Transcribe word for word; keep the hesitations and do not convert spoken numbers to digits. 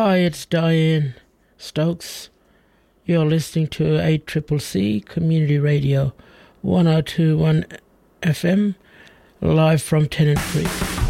Hi, it's Diane Stokes. You're listening to A C C C Community Radio one oh two point one F M, live from Tennant Creek.